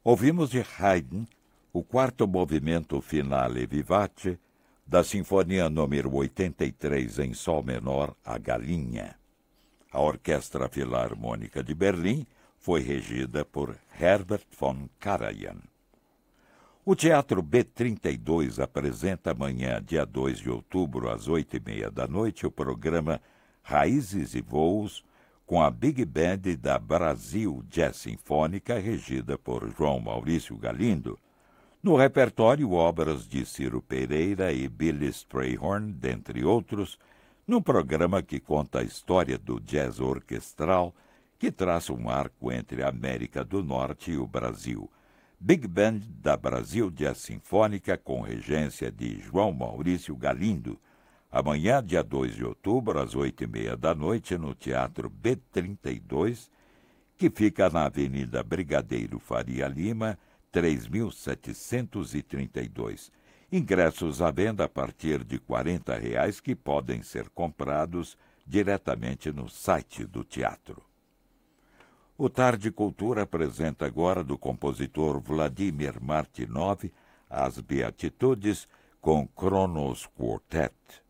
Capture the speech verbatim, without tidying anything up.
Ouvimos de Haydn o quarto movimento finale vivace da Sinfonia número oitenta e três em Sol menor, A Galinha. A Orquestra Filarmônica de Berlim foi regida por Herbert von Karajan. O Teatro B trinta e dois apresenta amanhã, dia dois de outubro, às oito e meia da noite, o programa Raízes e Voos, com a Big Band da Brasil Jazz Sinfônica, regida por João Maurício Galindo. No repertório, obras de Ciro Pereira e Billy Strayhorn, dentre outros, num programa que conta a história do jazz orquestral, que traça um arco entre a América do Norte e o Brasil. Big Band da Brasil Jazz Sinfônica, com regência de João Maurício Galindo, amanhã, dia dois de outubro, às oito e meia da noite, no Teatro B trinta e dois, que fica na Avenida Brigadeiro Faria Lima, três mil setecentos e trinta e dois. Ingressos à venda a partir de quarenta reais, que podem ser comprados diretamente no site do teatro. O Tarde Cultura apresenta agora, do compositor Vladimir Martynov, As Beatitudes, com Kronos Quartet.